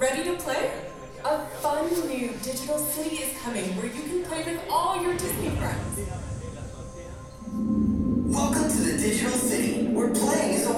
Ready to play? A fun new digital city is coming where you can play with all your Disney friends. Welcome to the digital city, where playing is a